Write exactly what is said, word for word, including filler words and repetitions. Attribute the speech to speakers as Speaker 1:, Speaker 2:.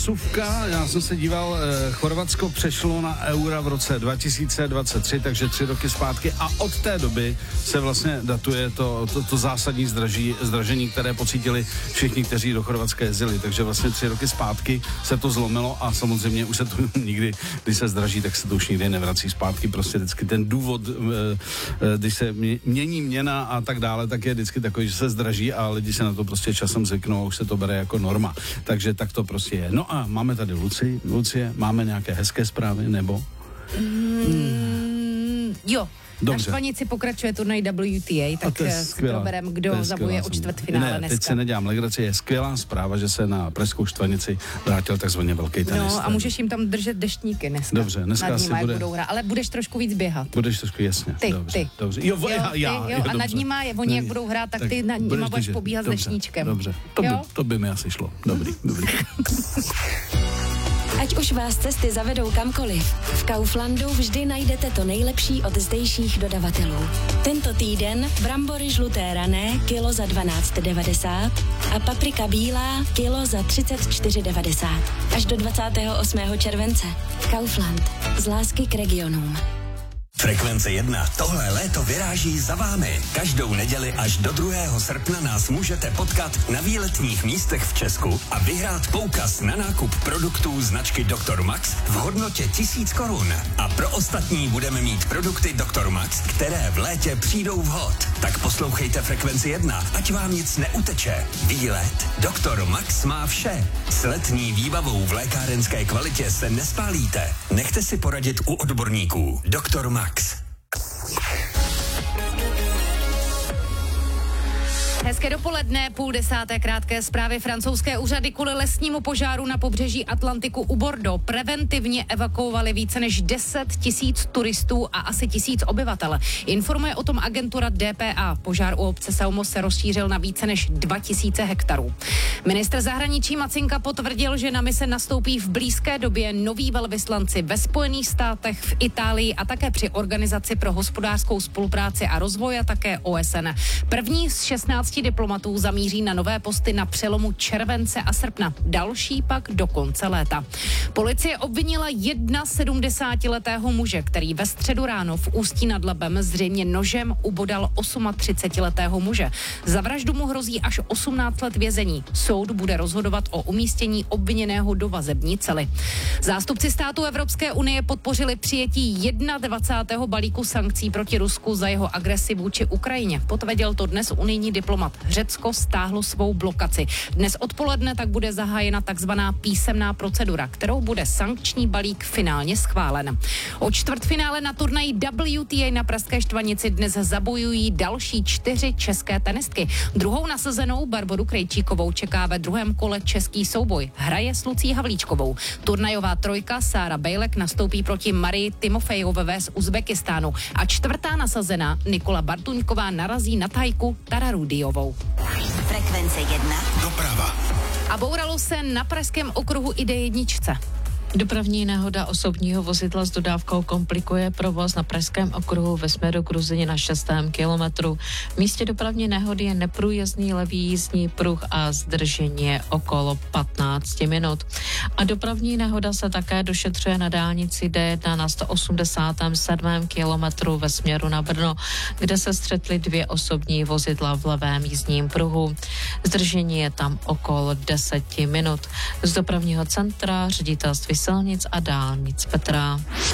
Speaker 1: vsuvka, já jsem se díval, eh, Chorvatsko přešlo na eura v roce dva tisíce dvacet tři, takže tři roky zpátky a od té doby se vlastně datuje to, to, to zásadní zdraží, zdražení, které pocítili všichni, kteří do Chorvatska jezdili, takže vlastně tři roky zpátky se to zlomilo a samozřejmě už se to nikdy, když se zdraží, tak se to už nikdy nevrací zpátky, prostě vždycky ten důvod, eh, eh, když se mění měna a tak dále, tak je vždycky takový, že se zdraží a lidi se na to prostě časem zvyknou a už se to bere jako norma. Takže tak to prostě je. No a máme tady Luci. Lucie, máme nějaké hezké zprávy, nebo?
Speaker 2: Mm, jo.
Speaker 1: Dobře.
Speaker 2: Na štvanici pokračuje turnaj W T A, tak si proberem, kdo zabuje o čtvrtfinále
Speaker 1: ne,
Speaker 2: dneska.
Speaker 1: teď se nedělám legraci, je skvělá zpráva, že se na pražskou štvanici vrátil takzvaně velký tenista.
Speaker 2: No a můžeš jim tam držet deštníky dneska.
Speaker 1: Dobře, dneska
Speaker 2: nad
Speaker 1: asi bude...
Speaker 2: budou hrát, ale budeš trošku víc běhat.
Speaker 1: Budeš trošku, jasně.
Speaker 2: Ty,
Speaker 1: dobře,
Speaker 2: ty.
Speaker 1: Dobře. Jo,
Speaker 2: jo,
Speaker 1: já,
Speaker 2: ty,
Speaker 1: já,
Speaker 2: jo,
Speaker 1: jo,
Speaker 2: a
Speaker 1: dobře.
Speaker 2: nad nima, je, oni jak budou hrát, tak, tak ty nad nima budeš
Speaker 1: držet.
Speaker 2: pobíhat
Speaker 1: Dobře,
Speaker 2: s deštníčkem.
Speaker 1: Dobře, to by, to by mi asi šlo. Dobrý, dobrý.
Speaker 3: Ať už vás cesty zavedou kamkoliv, v Kauflandu vždy najdete to nejlepší od zdejších dodavatelů. Tento týden brambory žluté rané kilo za dvanáct devadesát a paprika bílá kilo za třicet čtyři devadesát. Až do dvacátého osmého července. Kaufland. Z lásky k regionům.
Speaker 4: Frekvence jedna. Tohle léto vyráží za vámi. Každou neděli až do druhého srpna nás můžete potkat na výletních místech v Česku a vyhrát poukaz na nákup produktů značky doktor Max v hodnotě tisíc korun. A pro ostatní budeme mít produkty doktor Max, které v létě přijdou vhod. Tak poslouchejte Frekvenci jedna, ať vám nic neuteče. Výlet doktor Max má vše. S letní výbavou v lékárenské kvalitě se nespálíte. Nechte si poradit u odborníků. doktor Max.
Speaker 2: Hezké dopoledne, půl desáté krátké zprávy. Francouzské úřady kvůli lesnímu požáru na pobřeží Atlantiku u Bordeaux preventivně evakuovali více než deset tisíc turistů a asi tisíc obyvatel. Informuje o tom agentura D P A. Požár u obce Saumos se rozšířil na více než dva tisíce hektarů. Ministr zahraničí Macinka potvrdil, že na mise nastoupí v blízké době noví velvyslanci ve Spojených státech, v Itálii a také při Organizaci pro hospodářskou spolupráci a rozvoj a také O S N. První z šestnácti diplomatů zamíří na nové posty na přelomu července a srpna. Další pak do konce léta. Policie obvinila sedmdesátiletého muže, který ve středu ráno v Ústí nad Labem zřejmě nožem ubodal třicetiosmiletého muže. Za vraždu mu hrozí až osmnáct let vězení. Soud bude rozhodovat o umístění obviněného do vazební cely. Zástupci států Evropské unie podpořili přijetí dvacátého prvního balíku sankcí proti Rusku za jeho agresi vůči Ukrajině. Potvrdil to dnes unijní diplomat. Řecko stáhlo svou blokaci. Dnes odpoledne tak bude zahájena takzvaná písemná procedura, kterou bude sankční balík finálně schválen. O čtvrtfinále na turnaji W T A na pražské štvanici dnes zabojují další čtyři české tenistky. Druhou nasazenou Barboru Krejčíkovou čeká ve druhém kole český souboj. Hraje s Lucí Havlíčkovou. Turnajová trojka Sára Bejlek nastoupí proti Marii Timofejové z Uzbekistánu a čtvrtá nasazená Nikola Bartuňková narazí na Thajku Tararudiovou.
Speaker 3: Frekvence jedna.
Speaker 4: Doprava.
Speaker 2: A bouralo se na pražském okruhu i D jedna.
Speaker 5: Dopravní nehoda osobního vozidla s dodávkou komplikuje provoz na pražském okruhu ve směru k Ruzyni na šestém kilometru. V místě dopravní nehody je neprůjezdný levý jízdní pruh a zdržení je okolo patnáct minut. A dopravní nehoda se také došetřuje na dálnici D jedna na sto osmdesátém sedmém kilometru ve směru na Brno, kde se střetly dvě osobní vozidla v levém jízdním pruhu. Zdržení je tam okolo deset minut. Z dopravního centra ředitelství silnic a dálnic Petra.